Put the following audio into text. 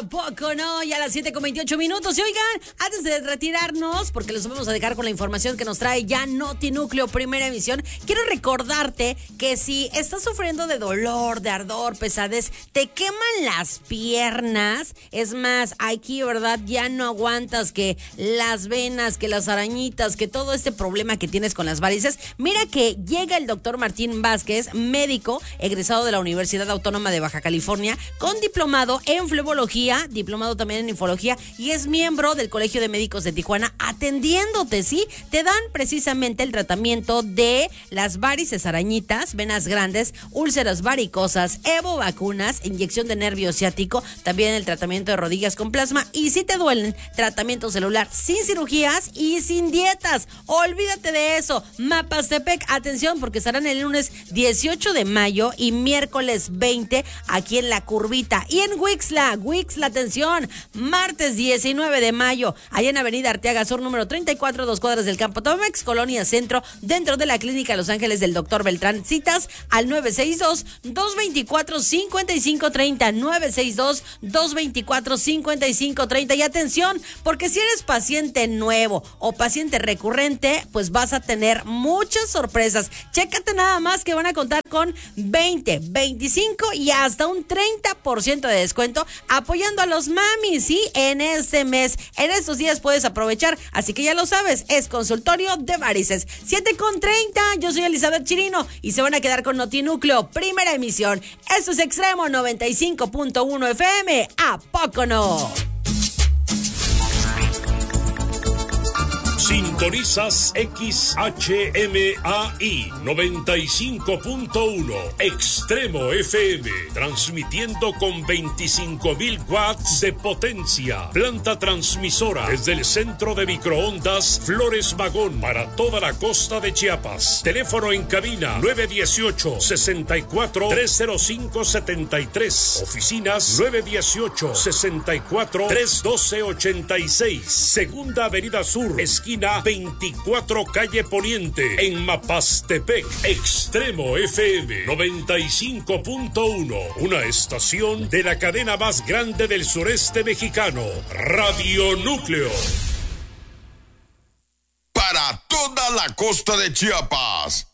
¿A poco no? Ya a las 7:28. Y oigan, antes de retirarnos, porque les vamos a dejar con la información que nos trae ya Notinúcleo, primera emisión, quiero recordarte que si estás sufriendo de dolor, de ardor, pesadez, te queman las piernas, es más, aquí, ¿verdad? Ya no aguantas que las venas, que las arañitas, que todo este problema que tienes con las varices. Mira que llega el doctor Martín Vázquez, médico, egresado de la Universidad Autónoma de Baja California, con diplomado en flebología, diplomado también en infología, y es miembro del Colegio de Médicos de Tijuana, atendiéndote, ¿sí? Te dan precisamente el tratamiento de las varices, arañitas, venas grandes, úlceras varicosas, Evo vacunas, inyección de nervio ciático, también el tratamiento de rodillas con plasma, y si te duelen, tratamiento celular sin cirugías y sin dietas. Olvídate de eso. Mapastepec, atención, porque estarán el lunes 18 de mayo y miércoles 20 aquí en La Curvita. Y en Wixla, atención, martes 19 de mayo, allá en Avenida Arteaga Sur, número 34, 2 cuadras del Campo Tomex, Colonia Centro, dentro de la Clínica Los Ángeles del Dr. Beltrán. Citas al 962-224-5530, 962-224-5530. Y atención, porque si eres paciente nuevo o paciente recurrente, pues vas a tener muchas sorpresas. Chécate nada más que van a contar con 20, 25 y hasta un 30% de descuento apoyando a los mamis, ¿sí? En este mes, en estos días puedes aprovechar, así que ya lo sabes, es consultorio de varices. 7:30, yo soy Elizabeth Chirino y se van a quedar con Notinúcleo, primera emisión. Esto es Extremo 95.1 FM, ¿a poco no? Sintonizas XHMAI 95.1 Extremo FM, transmitiendo con 25,000 watts de potencia. Planta transmisora desde el centro de microondas Flores Magón para toda la costa de Chiapas. Teléfono en cabina 918-64-305-73. Oficinas 918-64-312-86. Segunda Avenida Sur, esquina 24 calle Poniente, en Mapastepec. Extremo FM 95.1, una estación de la cadena más grande del sureste mexicano, Radio Núcleo. Para toda la costa de Chiapas,